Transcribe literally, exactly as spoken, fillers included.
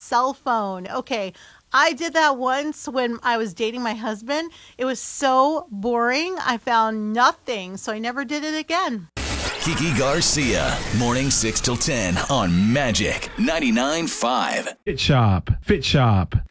cell phone. Okay, I did that once when I was dating my husband. It was so boring. I found nothing, so I never did it again. Kiki Garcia, morning six till ten on Magic ninety-nine point five. Fit Shop. Fit Shop.